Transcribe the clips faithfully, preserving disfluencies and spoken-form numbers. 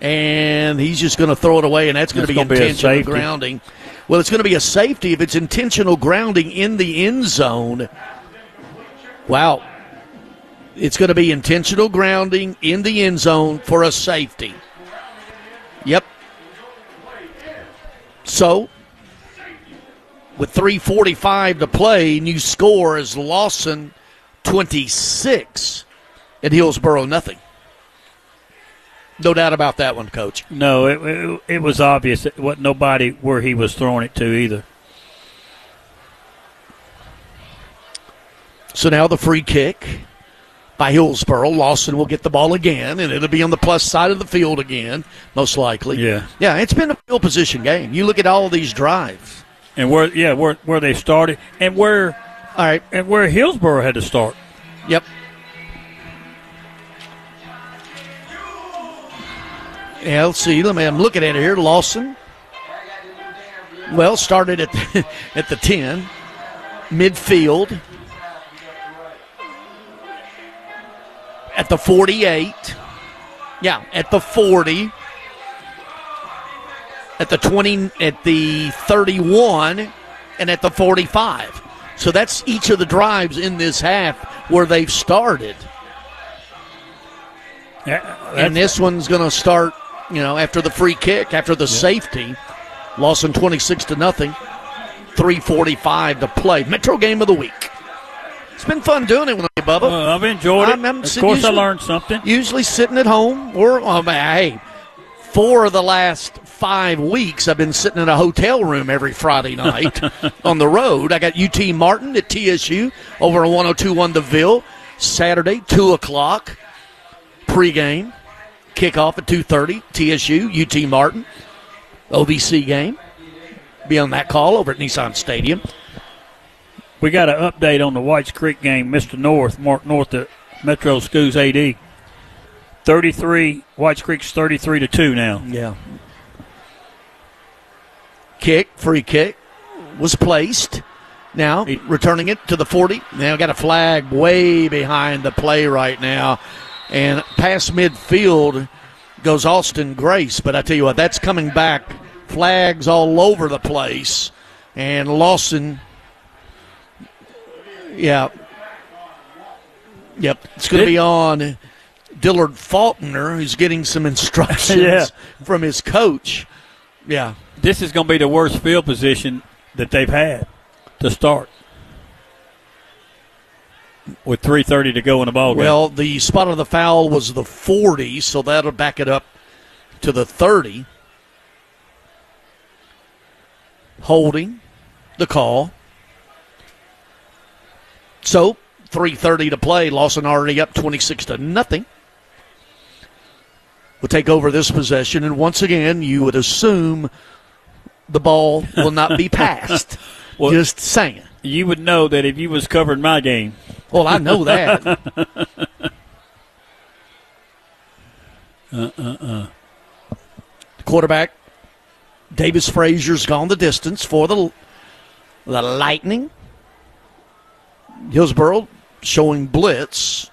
and he's just going to throw it away, and that's going to be intentional be grounding. Well, it's going to be a safety if it's intentional grounding in the end zone. Wow. It's going to be intentional grounding in the end zone for a safety. Yep. So, with three forty-five to play, new score is Lawson twenty-six and Hillsboro nothing. No doubt about that one, Coach. No, it, it, it was obvious. It wasn't nobody where he was throwing it to either. So now the free kick by Hillsboro. Lawson will get the ball again, and it'll be on the plus side of the field again, most likely. Yeah. Yeah, it's been a field position game. You look at all of these drives. And where yeah, where where they started and where all right, and where Hillsboro had to start. Yep. Yeah, let's see. Let me, I'm looking at it here. Lawson, well, started at the, at the ten, midfield, at the forty-eight, yeah, at the forty, at the twenty, at the thirty-one, and at the forty-five. So that's each of the drives in this half where they've started. Yeah, and this one's going to start, you know, after the free kick, after the yeah. safety. Lawson twenty-six to nothing. three forty-five to play. Metro game of the week. It's been fun doing it with you, Bubba. Well, I've enjoyed it. I'm, I'm of course, usually, I learned something. Usually sitting at home, or oh, hey, four of the last five weeks, I've been sitting in a hotel room every Friday night on the road. I got U T Martin at T S U over on one oh two point one DeVille. Saturday, two o'clock, pregame. Kickoff at two thirty, T S U, U T Martin. O V C game. Be on that call over at Nissan Stadium. We got an update on the Whites Creek game. Mister North, Mark North at Metro Schools A D. thirty-three, Whites Creek's thirty-three to two now. Yeah. Kick, free kick, was placed. Now, returning it to the forty. Now got a flag way behind the play right now. And past midfield goes Austin Grace. But I tell you what, that's coming back. Flags all over the place. And Lawson, yeah. Yep, it's going to be on Dillard Faulkner, who's getting some instructions yeah. from his coach. Yeah. This is going to be the worst field position that they've had to start with three thirty to go in the ball game. Well, the spot of the foul was the forty, so that'll back it up to the thirty. Holding the call. So, three thirty to play. Lawson already up twenty-six to nothing. We'll take over this possession, and once again, you would assume the ball will not be passed. Well, just saying. You would know that if you was covering my game. Well, I know that. uh-uh-uh. The quarterback, Davis Frazier's gone the distance for the, the Lightning. Hillsboro showing blitz.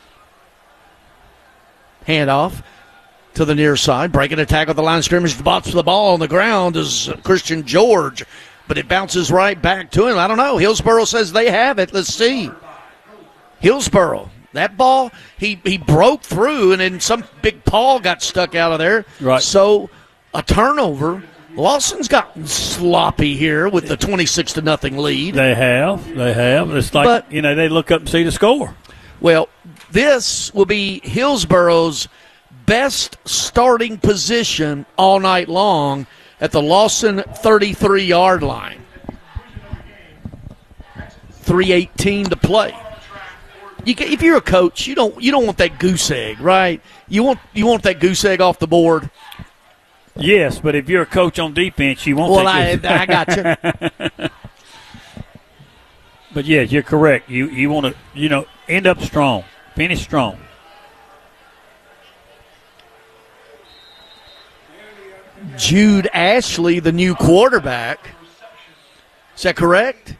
Handoff to the near side. Breaking a tackle at the line of scrimmage. Bots the ball on the ground is Christian George. But it bounces right back to him. I don't know. Hillsboro says they have it. Let's see. Hillsboro. That ball, he, he broke through, and then some big paw got stuck out of there. Right. So a turnover. Lawson's gotten sloppy here with the twenty-six to nothing lead. They have. They have. It's like, but, you know, they look up and see the score. Well, this will be Hillsboro's best starting position all night long at the Lawson thirty-three-yard line. three eighteen to play. You can, if you're a coach, you don't you don't want that goose egg, right? You want you want that goose egg off the board. Yes, but if you're a coach on defense, you won't. Well, I, I got you. But yeah, you're correct. You you want to you know end up strong, finish strong. Jude Ashley, the new quarterback. Is that correct?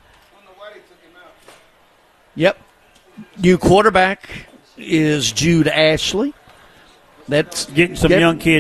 Yep. New quarterback is Jude Ashley. That's getting some get, young kids